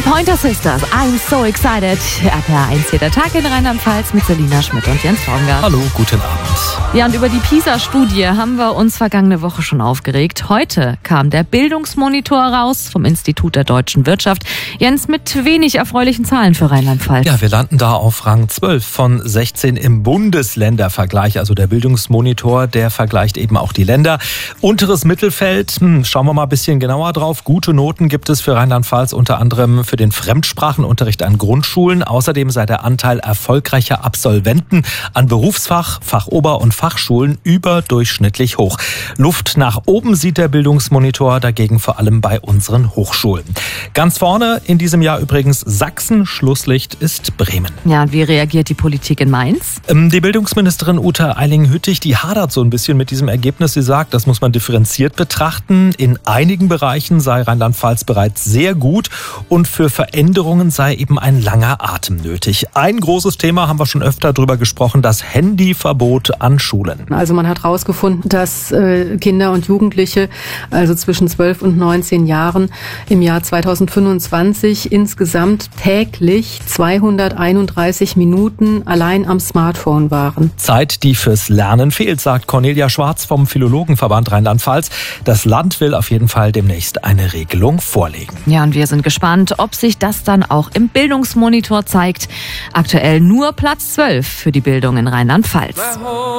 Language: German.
Pointer Sisters, I'm so excited. RPR1 hier der Tag in Rheinland-Pfalz mit Selina Schmidt und Jens Baumgart. Hallo, guten Abend. Ja, und über die PISA-Studie haben wir uns vergangene Woche schon aufgeregt. Heute kam der Bildungsmonitor raus vom Institut der deutschen Wirtschaft. Jens, mit wenig erfreulichen Zahlen für Rheinland-Pfalz. Ja, wir landen da auf Rang 12 von 16 im Bundesländervergleich. Also der Bildungsmonitor, der vergleicht eben auch die Länder. Unteres Mittelfeld, schauen wir mal ein bisschen genauer drauf. Gute Noten gibt es für Rheinland-Pfalz, unter anderem für den Fremdsprachenunterricht an Grundschulen. Außerdem sei der Anteil erfolgreicher Absolventen an Berufsfach-, Fachober- und Fachschulen überdurchschnittlich hoch. Luft nach oben sieht der Bildungsmonitor dagegen vor allem bei unseren Hochschulen. Ganz vorne in diesem Jahr übrigens Sachsen, Schlusslicht ist Bremen. Ja, und wie reagiert die Politik in Mainz? Die Bildungsministerin Ute Eiling-Hüttig, die hadert so ein bisschen mit diesem Ergebnis. Sie sagt, das muss man differenziert betrachten. In einigen Bereichen sei Rheinland-Pfalz bereits sehr gut und für Veränderungen sei eben ein langer Atem nötig. Ein großes Thema, haben wir schon öfter drüber gesprochen, das Handyverbot an Schulen. Also man hat herausgefunden, dass Kinder und Jugendliche, also zwischen 12 und 19 Jahren, im Jahr 2025 insgesamt täglich 231 Minuten allein am Smartphone waren. Zeit, die fürs Lernen fehlt, sagt Cornelia Schwarz vom Philologenverband Rheinland-Pfalz. Das Land will auf jeden Fall demnächst eine Regelung vorlegen. Ja, und wir sind gespannt, ob sich das dann auch im Bildungsmonitor zeigt. Aktuell nur Platz 12 für die Bildung in Rheinland-Pfalz.